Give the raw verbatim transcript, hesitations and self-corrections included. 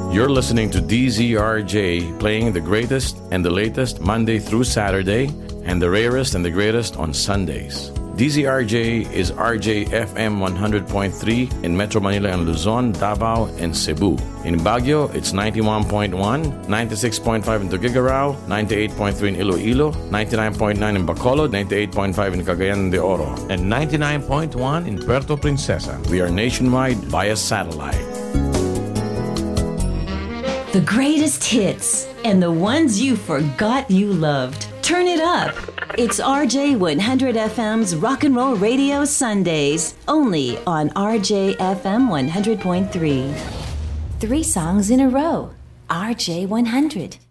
You're listening to D Z R J, playing the greatest and the latest Monday through Saturday, and the rarest and the greatest on Sundays. D Z R J is R J F M one hundred point three in Metro Manila and Luzon, Davao, and Cebu. In Baguio, it's ninety-one point one, ninety-six point five in Tuguegarao, ninety-eight point three in Iloilo, ninety-nine point nine in Bacolod, ninety-eight point five in Cagayan de Oro, and ninety-nine point one in Puerto Princesa. We are nationwide via satellite. The greatest hits and the ones you forgot you loved. Turn it up. It's R J one hundred F M's Rock and Roll Radio Sundays, only on R J F M one hundred point three. Three songs in a row. R J one hundred.